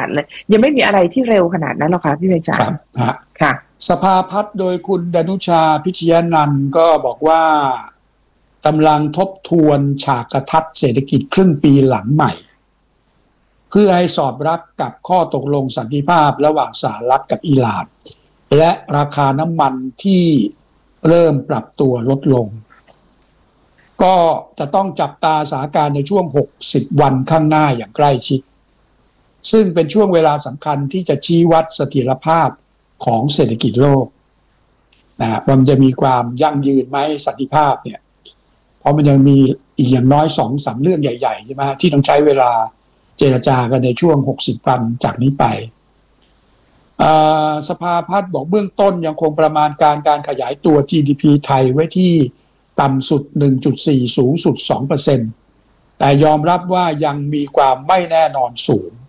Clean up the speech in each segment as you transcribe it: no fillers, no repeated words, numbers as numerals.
เลยยังไม่มีอะไรที่เร็วขนาดนั้นหรอกค่ะพี่ไพศาลค่ะสภาพัฒน์โดยคุณดนุชาพิชยนันท์ก็บอกว่ากำลังทบทวนฉากทัศน์เศรษฐกิจครึ่งปีหลังใหม่เพื่อให้สอดรับกับข้อตกลงสันติภาพระหว่างสหรัฐกับอิหร่านและราคาน้ำมันที่เริ่มปรับตัวลดลงก็จะต้องจับตาสถานการณ์ในช่วง60วันข้างหน้าอย่างใกล้ชิดซึ่งเป็นช่วงเวลาสำคัญที่จะชี้วัดเสถียรภาพของเศรษฐกิจโลกนะมันจะมีความยั่งยืนไหมสันติภาพเนี่ยเพราะมันยังมีอีกอย่างน้อย 2-3 เรื่องใหญ่ๆใช่ไหมที่ต้องใช้เวลาเจรจากันในช่วง60วันจากนี้ไปสภาพัฒน์บอกเบื้องต้นยังคงประมาณการขยายตัว GDP ไทยไว้ที่ต่ำสุด 1.4 สูงสุด 2% แต่ยอมรับว่ายังมีความไม่แน่นอนสูง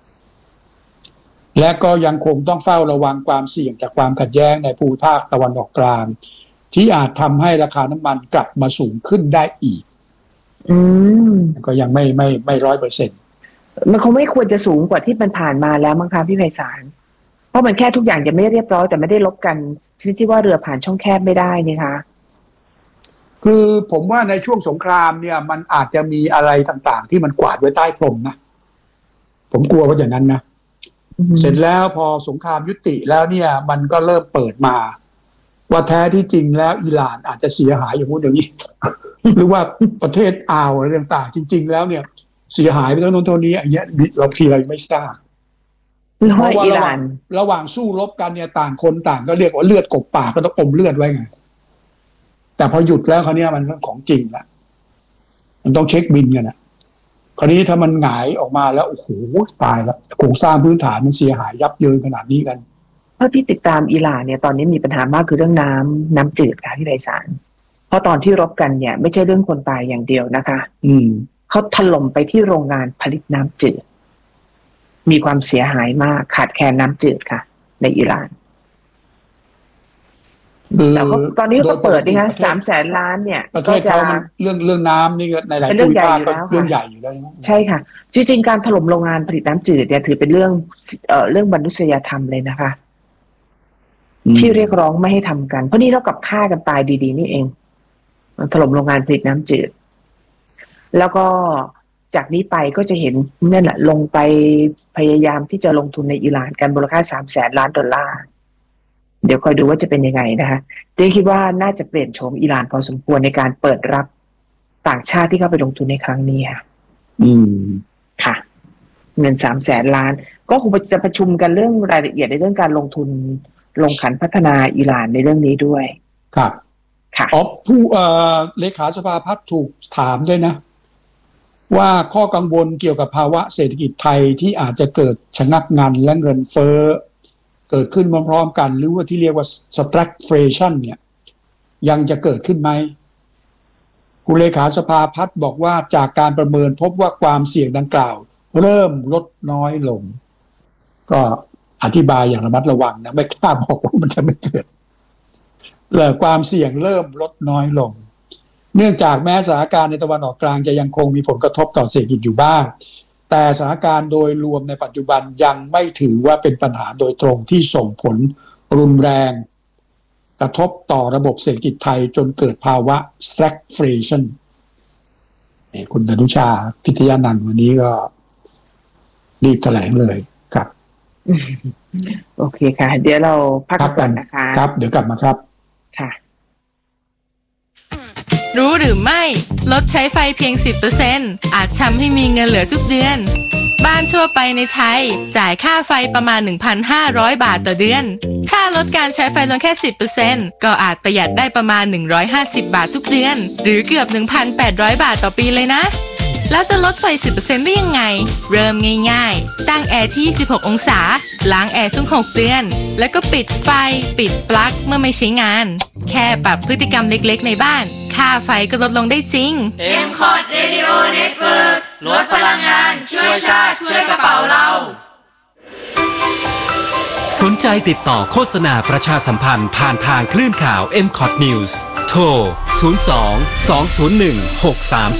และก็ยังคงต้องเฝ้าระวังความเสี่ยงจากความขัดแย้งในภูมิภาคตะวันออกกลางที่อาจทำให้ราคาน้ำมันกลับมาสูงขึ้นได้อีกก็ยังไม่ 100% มันคงไม่ควรจะสูงกว่าที่มันผ่านมาแล้วมั้งคะพี่ไพศาลเพราะมันแค่ทุกอย่างจะไม่เรียบร้อยแต่ไม่ได้ลบกันชนิดที่ว่าเรือผ่านช่องแคบไม่ได้นี่คะคือผมว่าในช่วงสงครามเนี่ยมันอาจจะมีอะไรต่างๆที่มันกวาดไว้ใต้พรมนะผมกลัวว่าอย่างนั้นนะเสร็จแล้วพอสงครามยุติแล้วเนี่ยมันก็เริ่มเปิดมาว่าแท้ที่จริงแล้วอิหร่านอาจจะเสียหายอย่างนู้นอย่างนี้ หรือว่าประเทศอ่าวอะไรต่างๆจริงๆแล้วเนี่ยเสียหายไปเท่านั้นเท่านี้อย่างเงี้ยเราทีไรไม่ทราบเพราะว่าระหว่างสู้รบกันเนี่ยต่างคนต่างก็เรียกว่าเลือดกบปากก็ต้องอมเลือดไว้ไงแต่พอหยุดแล้วคราวนี้มันเรื่องของจริงละมันต้องเช็คบินกันนะคราวนี้ถ้ามันหงายออกมาแล้วโอ้โหตายแล้วโครงสร้างพื้นฐานมันเสียหายยับเยินขนาดนี้กันเพราะที่ติดตามอิหร่านเนี่ยตอนนี้มีปัญหามากคือเรื่องน้ำจืดค่ะที่ไพศาลเพราะตอนที่รบกันเนี่ยไม่ใช่เรื่องคนตายอย่างเดียวนะคะเขาถล่มไปที่โรงงานผลิตน้ำจืดมีความเสียหายมากขาดแคลนน้ำจืดค่ะในอิหร่านแต่ตอนนี้ก็เปิดนี่คะ300,000 ล้านเนี่ยก็จะเรื่องน้ำนี่ในหลายภูมิภาคก็เรื่องใหญ่อยู่แล้วใช่ค่ะจริงๆการถล่มโรงงานผลิตน้ำจืดเนี่ยถือเป็นเรื่องมนุษยธรรมเลยนะคะที่เรียกร้องไม่ให้ทำกันเพราะนี่เท่ากับฆ่ากันตายดีๆนี่เองถล่มโรงงานผลิตน้ำจืดแล้วก็จากนี้ไปก็จะเห็นนั่นแหละลงไปพยายามที่จะลงทุนในอิหร่านกันมูลค่า$300,000 ล้านเดี๋ยวคอยดูว่าจะเป็นยังไงนะคะเดี๋ยวคิดว่าน่าจะเปลี่ยนโฉมอิหร่านพอสมควรในการเปิดรับต่างชาติที่เข้าไปลงทุนในครั้งนี้ค่ะค่ะเงิน$300,000 ล้านก็คงจะประชุมกันเรื่องรายละเอียดในเรื่องการลงทุนลงขันพัฒนาอิหร่านในเรื่องนี้ด้วยครับค่ะผู้เลขาสภาพัฒน์ถูกถามด้วยนะว่าข้อกังวลเกี่ยวกับภาวะเศรษฐกิจไทยที่อาจจะเกิดชะงักงันและเงินเฟ้อเกิดขึ้นพร้อมๆกันหรือว่าที่เรียกว่า stagflation เนี่ยยังจะเกิดขึ้นไหมคุณเลขาสภาพัฒน์บอกว่าจากการประเมินพบว่าความเสี่ยงดังกล่าวเริ่มลดน้อยลงก็อธิบายอย่างระมัดระวังนะไม่กล้าบอกว่ามันจะไม่เกิดความเสี่ยงเริ่มลดน้อยลงเนื่องจากแม้สถานการณ์ในตะวันออกกลางจะยังคงมีผลกระทบต่อเศรษฐกิจอยู่บ้างแต่สถานการณ์โดยรวมในปัจจุบันยังไม่ถือว่าเป็นปัญหาโดยตรงที่ส่งผลรุนแรงกระทบต่อระบบเศรษฐกิจไทยจนเกิดภาวะ stagflation คุณดนุชาพิทยานันท์วันนี้ก็รีบแถลงเลยครับโอเคค่ะเดี๋ยวเราพักกันนะคะครับเดี๋ยวกลับมาครับค่ะรู้หรือไม่ลดใช้ไฟเพียง 10% อาจทำให้มีเงินเหลือทุกเดือนบ้านทั่วไปในไทยจ่ายค่าไฟประมาณ 1,500 บาทต่อเดือนถ้าลดการใช้ไฟลงแค่ 10% ก็อาจประหยัดได้ประมาณ150 บาททุกเดือนหรือเกือบ 1,800 บาทต่อปีเลยนะแล้วจะลดไฟ 10% ได้ยังไงเริ่มง่ายๆตั้งแอร์ที่26 องศาล้างแอร์ทุก6 เดือนแล้วก็ปิดไฟปิดปลั๊กเมื่อไม่ใช้งานแค่ปรับพฤติกรรมเล็กๆในบ้านค่าไฟก็ลดลงได้จริง M-Cod Radio Network ลดพลังงานช่วยชาติช่วยกระเป๋าเราสนใจติดต่อโฆษณาประชาสัมพันธ์ผ่านทางคลื่นข่าว M-Cod News โทร 02 201 63